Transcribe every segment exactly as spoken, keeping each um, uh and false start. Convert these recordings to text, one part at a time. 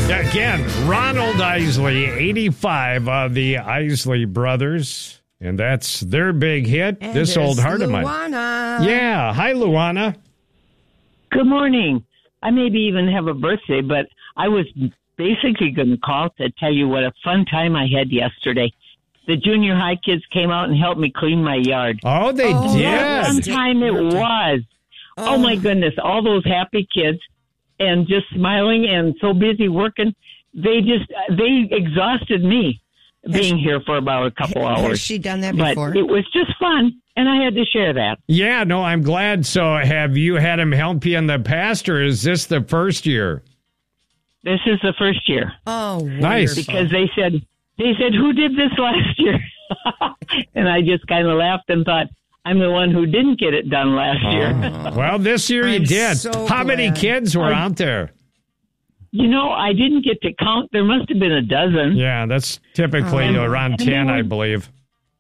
Again, Ronald Isley, eighty-five of the Isley Brothers. And that's their big hit, And This Old Heart of Mine. Luana. Yeah. Hi, Luana. Good morning. I maybe even have a birthday, but I was basically going to call to tell you what a fun time I had yesterday. The junior high kids came out and helped me clean my yard. Oh, they Oh, did. that Fun time it was. Oh. my goodness, all those happy kids and just smiling and so busy working. They just, they exhausted me being here for about a couple Has hours. she done that But before? it was just fun, and I had to share that. Yeah, no, I'm glad. So have you had him help you in the past, or is this the first year? This is the first year. Oh, Nice. wonderful. Because they said, they said, who did this last year? And I just kind of laughed and thought, I'm the one who didn't get it done last year. Well, this year you I'm did. so How many glad. kids were I- out there? You know, I didn't get to count. There must have been a dozen. Yeah, that's typically Oh. around ten, I believe.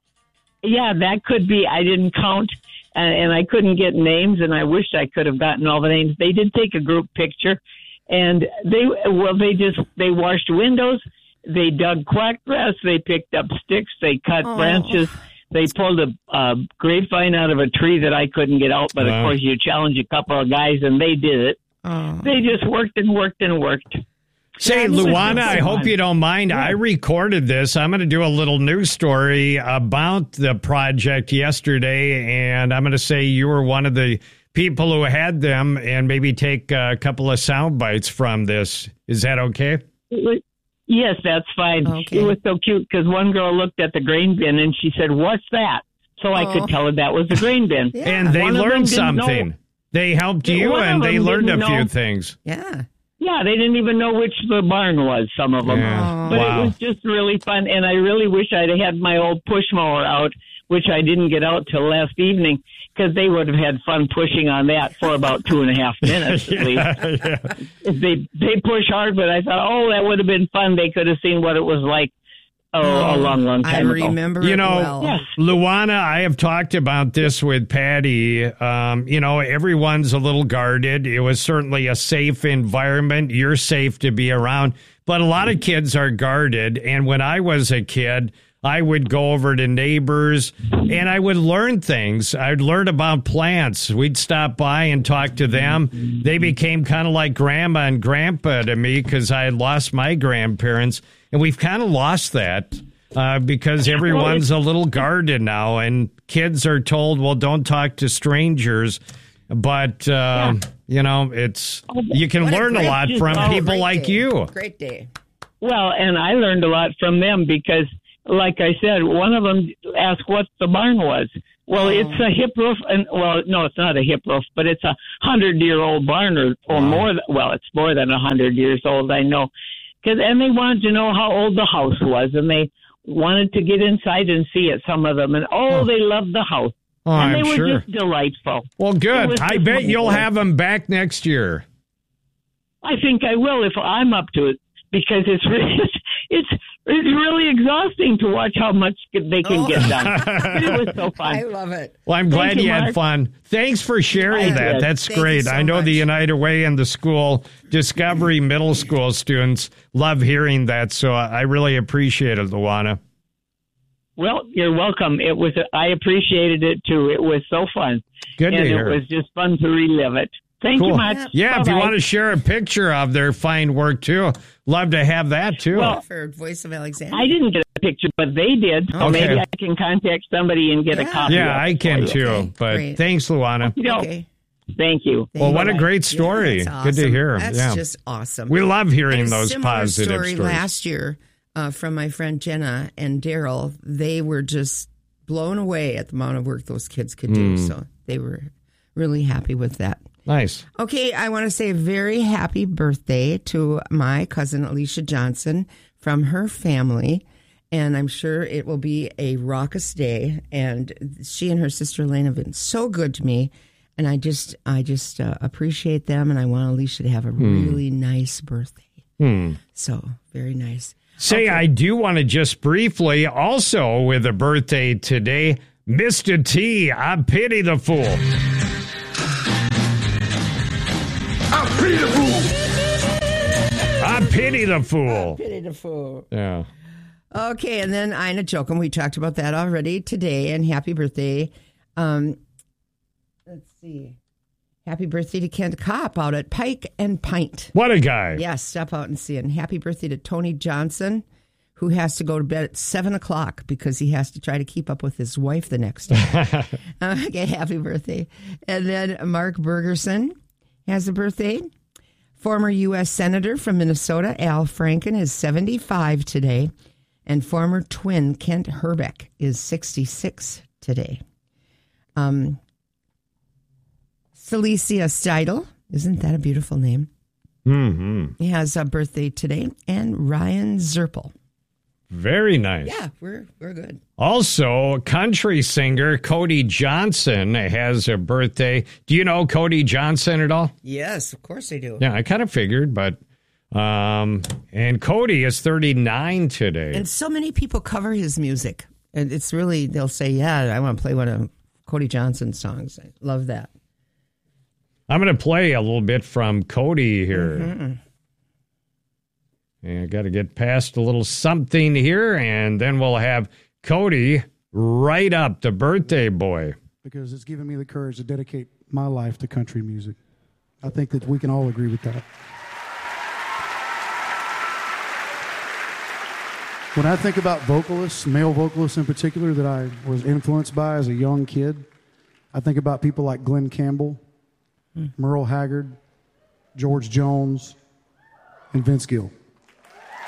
Yeah, that could be. I didn't count, and, and I couldn't get names, and I wished I could have gotten all the names. They did take a group picture, and they, well, they just, they washed windows, they dug quack grass, they picked up sticks, they cut Oh. branches, they pulled a uh, grapevine out of a tree that I couldn't get out, but Wow. of course you challenge a couple of guys, and they did it. Oh. They just worked and worked and worked. Say, Yeah, it was Luana, I fun. hope you don't mind. I recorded this. I'm going to do a little news story about the project yesterday, and I'm going to say you were one of the people who had them and maybe take a couple of sound bites from this. Is that okay? It was, yes, that's fine. Okay. It was so cute because one girl looked at the grain bin and she said, "What's that?" So I Oh. could tell her that was the grain bin. Yeah. And they One of them learned didn't know- something. They helped Yeah, you, one of and they them learned a didn't few know. things. Yeah. Yeah, they didn't even know which the barn was, some of them. Yeah. But Wow. it was just really fun, and I really wish I'd had my old push mower out, which I didn't get out till last evening, because they would have had fun pushing on that for about two and a half minutes at least. Yeah. They they push hard, but I thought, oh, that would have been fun. They could have seen what it was like oh, a long, long I time ago. remember You it know, well. Yes. Luana, I have talked about this with Patty. Um, you know, everyone's a little guarded. It was certainly a safe environment. You're safe to be around. But a lot of kids are guarded. And when I was a kid, I would go over to neighbors and I would learn things. I'd learn about plants. We'd stop by and talk to them. They became kind of like grandma and grandpa to me because I had lost my grandparents. And we've kind of lost that uh, because everyone's a little guarded now. And kids are told, well, don't talk to strangers. But, uh, you know, it's you can What a learn a great- lot from oh, people Great like day. you. Great day. Well, and I learned a lot from them because, like I said, one of them asked what the barn was. Well, Oh. it's a hip roof, and well, no, it's not a hip roof, but it's a hundred-year-old barn, or, or more. Than, well, it's more than a hundred years old, I know. Cause, and they wanted to know how old the house was, and they wanted to get inside and see it. Some of them, and oh, Oh. they loved the house, Oh, and I'm they were sure. just delightful. Well, It good. was I just bet you'll wonderful. have them back next year. I think I will if I'm up to it, because it's really, it's it's really exhausting to watch how much they can Oh. get done. But it was so I fun. love it. Well, I'm glad you, you, had Mark. fun. Thanks for sharing I that. did. That's Thank you great. so I know much. the United Way and the school Discovery Middle School students love hearing that, so I really appreciate it, Luana. Well, you're welcome. It was. I appreciated it too. It was so fun, Good and to hear. it was just fun to relive it. Thank Cool. you much. Yeah, if you Bye-bye. want to share a picture of their fine work too, love to have that too. Well, For Voice of Alexandria. I didn't get a picture, but they did. So Okay. maybe I can contact somebody and get a Yeah. copy. yeah, of I it can for too. you. Okay, But great. thanks, Luana. You know, Okay. Thank you. Well, what a Bye-bye. great story. Yeah, Good to awesome. hear. That's yeah. just awesome. We love hearing And a those similar positive story stories. last year uh, from my friend Jenna and Daryl. They were just blown away at the amount of work those kids could do. Hmm. So they were really happy with that. Nice. Okay, I want to say a very happy birthday to my cousin Alicia Johnson from her family. And I'm sure it will be a raucous day. And she and her sister Elaine have been so good to me. And I just I just uh, appreciate them. And I want Alicia to have a really nice birthday. Hmm. So, very nice. Say, I do want to just briefly, also with a birthday today, Mister T, I pity the fool. I pity the fool. I pity the fool. Pity the fool. Yeah. Okay, and then Ina Jokum, we talked about that already today, and happy birthday. Um, let's see. Happy birthday to Kent Kopp out at Pike and Pint. What a guy. Yes, stop out and see it. And happy birthday to Tony Johnson, who has to go to bed at seven o'clock because he has to try to keep up with his wife the next day. Okay, happy birthday. And then Mark Bergerson has a birthday. Former U S Senator from Minnesota, Al Franken, is seventy-five today. And former twin Kent Herbeck is sixty-six today. Um, Celicia Steidel, isn't that a beautiful name? Mm-hmm. He has a birthday today. And Ryan Zerpel. Very nice. Yeah, we're we're good. Also, country singer Cody Johnson has a birthday. Do you know Cody Johnson at all? Yes, of course I do. Yeah, I kind of figured, but um, and Cody is thirty-nine today. And so many people cover his music. And it's really, they'll say, yeah, I want to play one of Cody Johnson's songs. I love that. I'm going to play a little bit from Cody here. Mm-hmm. And I got to get past a little something here, and then we'll have Cody right up, the birthday boy. Because it's given me the courage to dedicate my life to country music. I think that we can all agree with that. When I think about vocalists, male vocalists in particular, that I was influenced by as a young kid, I think about people like Glenn Campbell, mm. Merle Haggard, George Jones, and Vince Gill.